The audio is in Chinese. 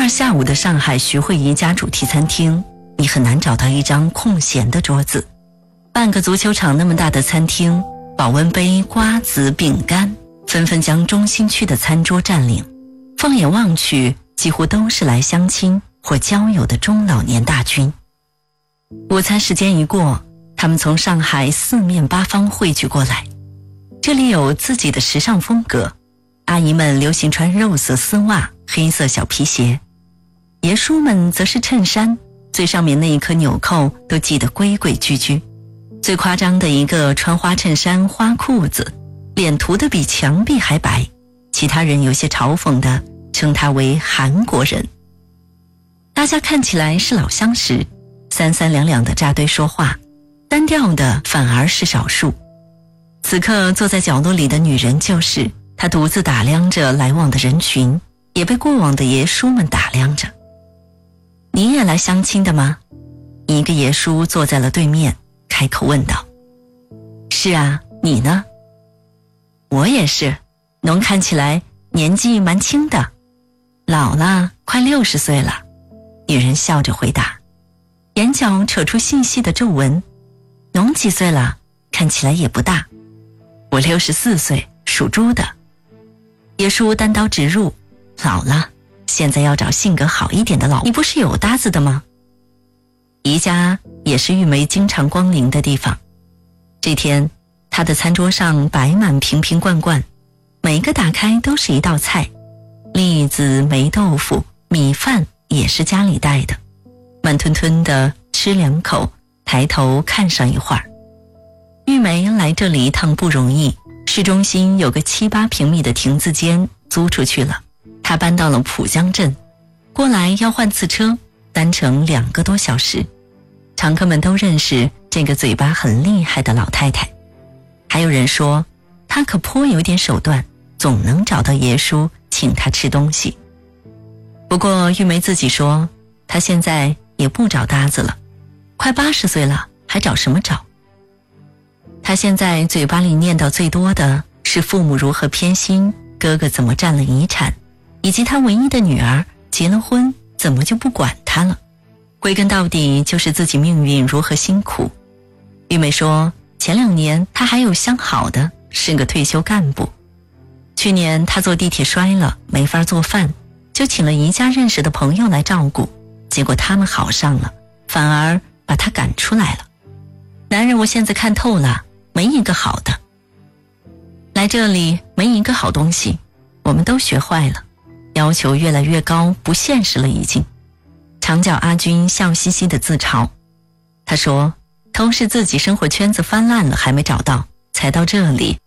下午的上海徐汇宜家主题餐厅，你很难找到一张空闲的桌子。半个足球场那么大的餐厅，保温杯、瓜子、饼干纷纷将中心区的餐桌占领。放眼望去，几乎都是来相亲或交友的中老年大军。午餐时间一过，他们从上海四面八方汇聚过来。这里有自己的时尚风格，阿姨们流行穿肉色丝袜、黑色小皮鞋，爷叔们则是衬衫，最上面那一颗纽扣都系得规规矩矩。最夸张的一个穿花衬衫、花裤子，脸涂得比墙壁还白，其他人有些嘲讽地称他为韩国人。大家看起来是老相识，三三两两的扎堆说话，单调的反而是少数。此刻坐在角落里的女人就是她，独自打量着来往的人群，也被过往的爷叔们打量着。你也来相亲的吗？一个爷叔坐在了对面，开口问道。是啊，你呢？我也是，侬看起来年纪蛮轻的。老了，快60岁了。女人笑着回答，眼角扯出细细的皱纹。侬几岁了？看起来也不大。我64岁，属猪的。爷叔单刀直入，老了，现在要找性格好一点的老婆。你不是有搭子的吗？宜家也是玉梅经常光临的地方。这天，她的餐桌上摆满瓶瓶罐罐，每个打开都是一道菜，栗子、霉豆腐、米饭也是家里带的。慢吞吞的吃2口，抬头看上一会儿。玉梅来这里一趟不容易，市中心有个7、8平米的亭子间租出去了，她搬到了浦江镇，过来要换次车，单程2个多小时。常客们都认识这个嘴巴很厉害的老太太，还有人说她可颇有点手段，总能找到爷叔请她吃东西。不过玉梅自己说，她现在也不找搭子了，快80岁了，还找什么找？她现在嘴巴里念叨最多的是父母如何偏心，哥哥怎么占了遗产，以及她唯一的女儿结了婚怎么就不管她了。归根到底就是自己命运如何辛苦。玉梅说，前2年她还有相好的，是个退休干部。去年她坐地铁摔了，没法做饭，就请了宜家认识的朋友来照顾，结果他们好上了，反而把她赶出来了。男人我现在看透了，没一个好的。来这里没一个好东西，我们都学坏了，要求越来越高，不现实了已经。长脚阿军笑嘻嘻地自嘲，他说，都是自己生活圈子翻烂了还没找到，才到这里